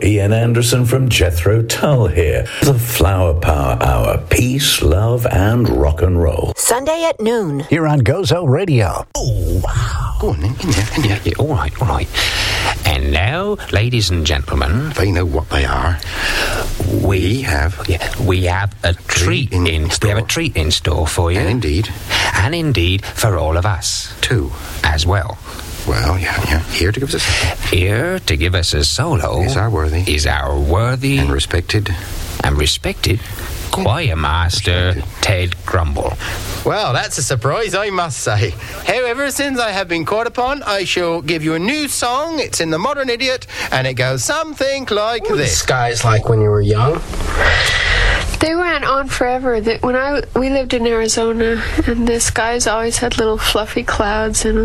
Ian Anderson from Jethro Tull here. The Flower Power Hour. Peace, love, and rock and roll. Sunday at noon. Here on Gozo Radio. Oh, wow. Go on then, in there. Yeah, all right. And now, ladies and gentlemen, They know what they are. we have a treat in store. We have a treat in store for you. And indeed, for all of us too. as well. Well, yeah. Here to give us Here to give us a solo is our worthy and respected choir master Ted Grumble. Well, that's a surprise, I must say. However, since I have been called upon, I shall give you a new song. It's in the Modern Idiot, and it goes something like What were the this. skies like when you were young? They went on forever. When we lived in Arizona, and the skies always had little fluffy clouds in them.